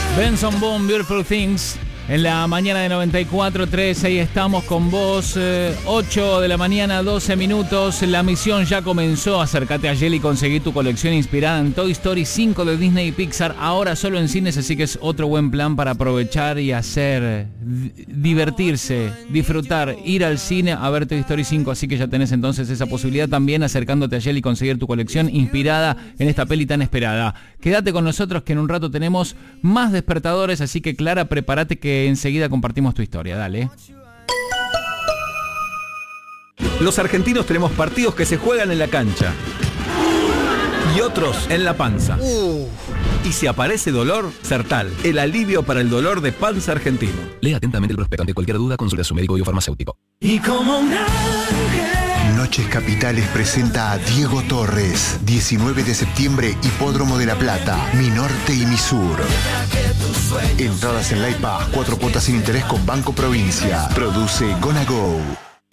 Benson Boone, Beautiful Things. En la mañana de 94.3, ahí estamos con vos, 8 de la mañana, 12 minutos, la misión ya comenzó, acércate a Yel y conseguí tu colección inspirada en Toy Story 5 de Disney y Pixar, ahora solo en cines, así que es otro buen plan para aprovechar y hacer, divertirse, disfrutar, ir al cine a ver Toy Story 5, así que ya tenés entonces esa posibilidad también acercándote a Yel y conseguir tu colección inspirada en esta peli tan esperada. Quédate con nosotros que en un rato tenemos más despertadores, así que Clara, prepárate que enseguida compartimos tu historia, dale. Los argentinos tenemos partidos que se juegan en la cancha y otros en la panza. Y si aparece dolor, Sertal, el alivio para el dolor de panza argentino. Lea atentamente el prospecto. Ante cualquier duda, consulte a su médico y o farmacéutico. Y como un ángel. Noches Capitales presenta a Diego Torres. 19 de septiembre, Hipódromo de La Plata. Mi norte y mi sur. Entradas en Live Pass, 4 cuotas sin interés con Banco Provincia. Produce Gonna Go.